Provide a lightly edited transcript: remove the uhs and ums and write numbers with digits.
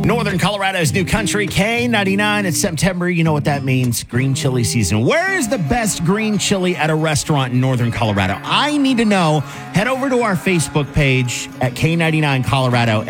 Northern Colorado's new country, K99. It's September. You know what that means. Green chili season. Where is the best green chili at a restaurant in Northern Colorado? I need to know. Head over to our Facebook page at K99 Colorado